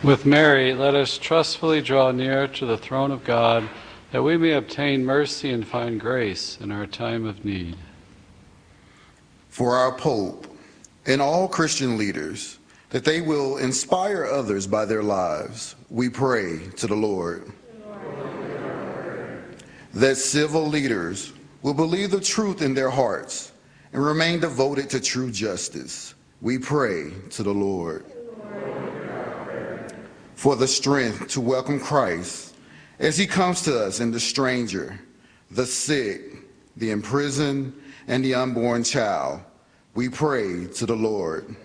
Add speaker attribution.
Speaker 1: With Mary, let us trustfully draw near to the throne of God, that we may obtain mercy and find grace in our time of need.
Speaker 2: For our Pope and all Christian leaders, that they will inspire others by their lives, we pray to the Lord. That civil leaders will believe the truth in their hearts and remain devoted to true justice, we pray to the Lord. For the strength to welcome Christ as he comes to us in the stranger, the sick, the imprisoned, and the unborn child, we pray to the Lord.